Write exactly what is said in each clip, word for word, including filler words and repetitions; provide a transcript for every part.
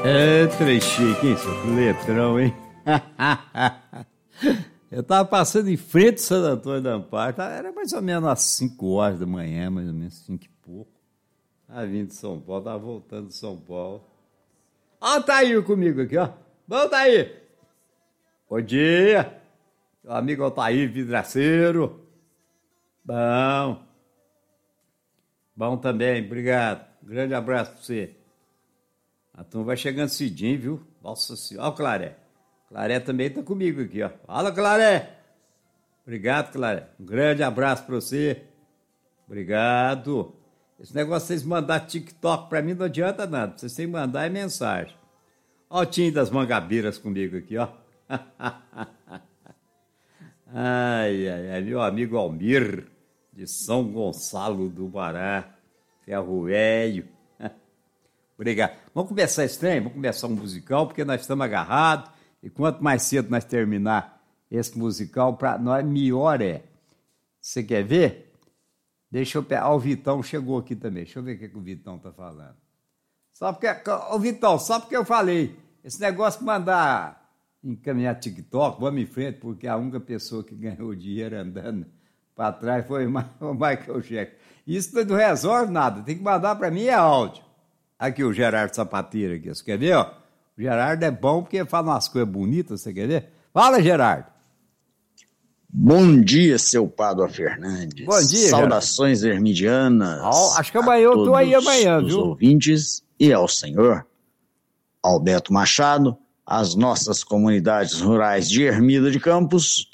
É, trechique, hein, seu letrão, hein? Eu tava passando em frente do Santo Antônio da Amparo, era mais ou menos às cinco horas da manhã, mais ou menos cinco e pouco. Tava vindo de São Paulo, tava voltando de São Paulo. Ó o Tair comigo aqui, ó. Bom, Tair. Bom dia. Meu amigo Altair Vidraceiro. Bom. Bom também, obrigado. Grande abraço pra você. A turma vai chegando cedinho, viu? Nossa Senhora. Ó o Claré. Claré também tá comigo aqui, ó. Fala, Claré. Obrigado, Claré. Um grande abraço pra você. Obrigado. Esse negócio de vocês mandar TikTok pra mim não adianta nada. Vocês têm que mandar é mensagem. Ó o Tim das Mangabeiras comigo aqui, ó. Ai, ai, ai. Meu amigo Almir, de São Gonçalo do Pará. Ferro velho. Obrigado. Vamos começar esse trem? Vamos começar um musical, porque nós estamos agarrados. E quanto mais cedo nós terminar esse musical, para nós melhor é. Você quer ver? Deixa eu pegar. Ah, o Vitão chegou aqui também. Deixa eu ver o que, que o Vitão tá falando. Só porque. Ô, Vitão, só porque eu falei. Esse negócio de mandar encaminhar TikTok, vamos em frente, porque a única pessoa que ganhou dinheiro andando para trás foi o Michael Jackson. Isso não resolve nada. Tem que mandar para mim é áudio. Aqui o Gerardo Sapateiro aqui. Você quer ver, ó? O Gerardo é bom porque fala umas coisas bonitas, você quer ver? Fala, Gerardo. Bom dia, seu Pádua Fernandes. Bom dia, saudações Gerardo. Hermidianas. Oh, acho que amanhã eu tô aí amanhã, viu? Os ouvintes e ao senhor Alberto Machado, as nossas comunidades rurais de Ermida de Campos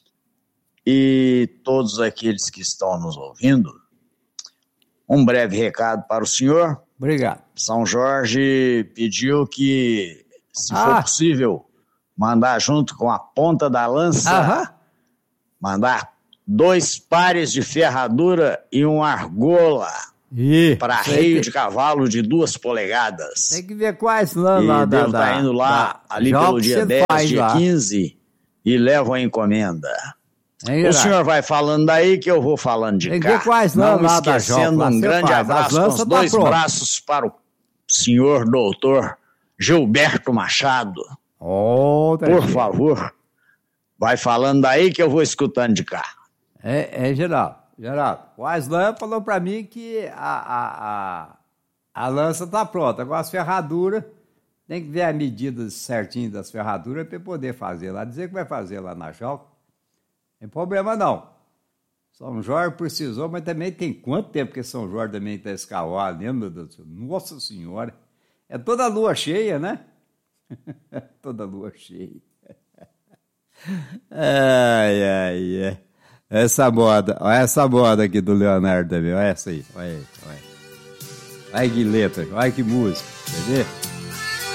e todos aqueles que estão nos ouvindo. Um breve recado para o senhor. Obrigado. São Jorge pediu que, se ah. for possível, mandar junto com a ponta da lança, Aham. mandar dois pares de ferradura e uma argola para arreio de cavalo de duas polegadas. Tem que ver quais lá, lá e da... devo estar tá indo lá, da, ali pelo dia dez, dia lá. quinze, e levo a encomenda. É, o senhor vai falando daí que eu vou falando de Tem cá. Que ver quais lá, Não lá esquecendo da um grande faz. abraço com os dois tá braços para o senhor doutor Gilberto Machado. Oh, tá Por aqui. favor, vai falando daí que eu vou escutando de cá. É, é Geraldo. Geraldo, o Aslan falou para mim que a, a, a, a lança tá pronta. Agora as ferraduras, tem que ver a medida certinha das ferraduras para poder fazer lá. Dizer que vai fazer lá na Jalca. Não tem problema não. São Jorge precisou, mas também tem quanto tempo que São Jorge também está escavado, né, meu Deus do céu? Nossa Senhora. É toda lua cheia, né? Toda lua cheia. Ai, ai, ai. Essa moda, olha essa moda aqui do Leonardo também, olha essa aí, olha aí, olha. Olha que letra, olha que música, quer ver?